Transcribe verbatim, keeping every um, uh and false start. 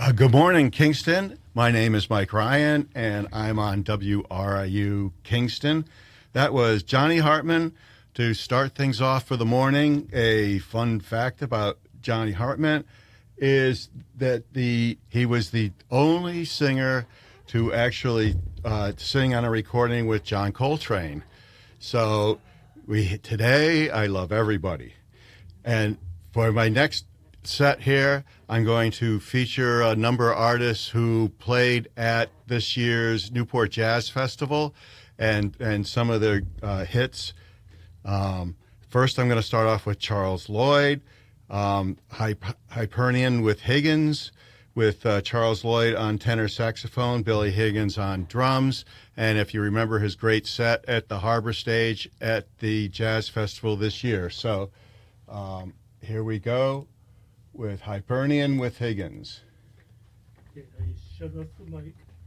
Uh, good morning, Kingston. My name is Mike Ryan, and I'm on W R I U Kingston. That was Johnny Hartman to start things off for the morning. A fun fact about Johnny Hartman is that the he was the only singer to actually uh, sing on a recording with John Coltrane. So we today, I love everybody. And for my next set here, I'm going to feature a number of artists who played at this year's Newport Jazz Festival and, and some of their uh, hits. Um, first, I'm going to start off with Charles Lloyd, um, Hyp- Hypernian with Higgins, with uh, Charles Lloyd on tenor saxophone, Billy Higgins on drums. And if you remember his great set at the Harbor Stage at the Jazz Festival this year. So um, here we go with Hypernian with Higgins. Okay, I shut off the mic.